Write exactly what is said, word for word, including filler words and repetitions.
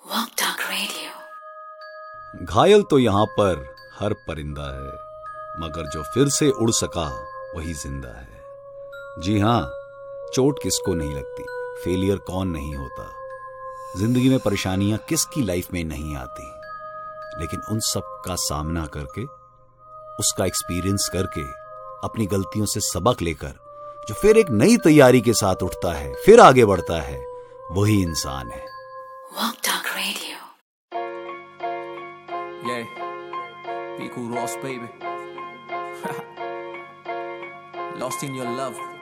Walk Talk Radio। घायल तो यहाँ पर हर परिंदा है, मगर जो फिर से उड़ सका वही जिंदा है। जी हाँ, चोट किसको नहीं लगती, फेलियर कौन नहीं होता, जिंदगी में परेशानियां किसकी लाइफ में नहीं आती, लेकिन उन सब का सामना करके, उसका एक्सपीरियंस करके, अपनी गलतियों से सबक लेकर जो फिर एक नई तैयारी के साथ उठता है, फिर आगे बढ़ता है, वही इंसान है। Walk Talk Radio। Yeah, Piku Ross, baby. Lost in your love.